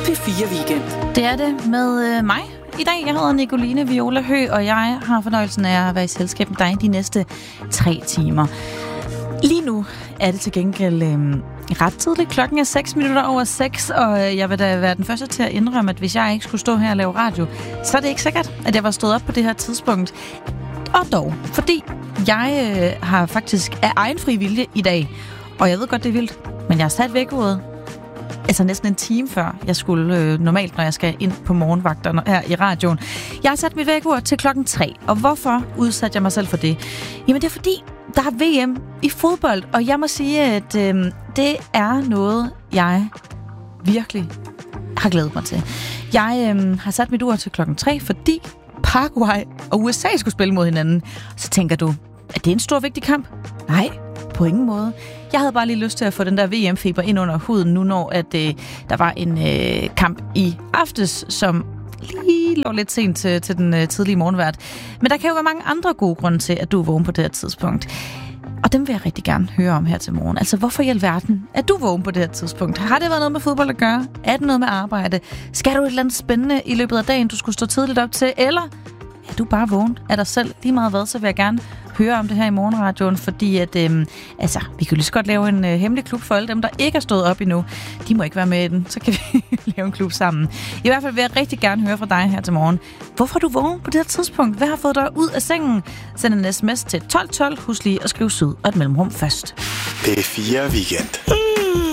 P4 Weekend. Det er det med mig i dag. Jeg hedder Nicoline Viola Høgh, og jeg har fornøjelsen af at være i selskab med dig de næste 3 timer. Lige nu er det til gengæld ret tidligt. Klokken er 6:06, og jeg vil da være den første til at indrømme, at hvis jeg ikke skulle stå her og lave radio, så er det ikke sikkert, at jeg var stået op på det her tidspunkt. Og dog, fordi jeg har faktisk af egen fri vilje i dag, og jeg ved godt, det er vildt, men jeg har sat vækkeuret altså næsten en time før jeg skulle normalt, når jeg skal ind på morgenvagterne her i radioen. Jeg har sat mit vækkeur til 3:00, og hvorfor udsatte jeg mig selv for det? Jamen det er fordi, der er VM i fodbold, og jeg må sige, at det er noget, jeg virkelig har glædet mig til. Jeg har sat mit ur til 3:00, fordi Paraguay og USA skulle spille mod hinanden. Så tænker du, er det en stor vigtig kamp? Nej, på ingen måde. Jeg havde bare lige lyst til at få den der VM-feber ind under huden nu, når at, der var en kamp i aftes, som lige lå lidt sent til den tidlige morgenvært. Men der kan jo være mange andre gode grunde til, at du er vågen på det her tidspunkt. Og dem vil jeg rigtig gerne høre om her til morgen. Altså, hvorfor i alverden er du vågen på det her tidspunkt? Har det været noget med fodbold at gøre? Er det noget med arbejde? Skal du et eller andet spændende i løbet af dagen, du skulle stå tidligt op til? Eller er du bare vågen af dig selv? Lige meget hvad, så vil jeg gerne høre om det her i morgenradioen, fordi at, vi kan lige så godt lave en hemmelig klub for alle dem, der ikke er stået op endnu. De må ikke være med i den, så kan vi lave en klub sammen. I hvert fald vil jeg rigtig gerne høre fra dig her til morgen. Hvorfor er du vågen på det her tidspunkt? Hvad har fået dig ud af sengen? Send en sms til 1212. Husk lige at skrive syd og et mellemrum først. P4 Weekend.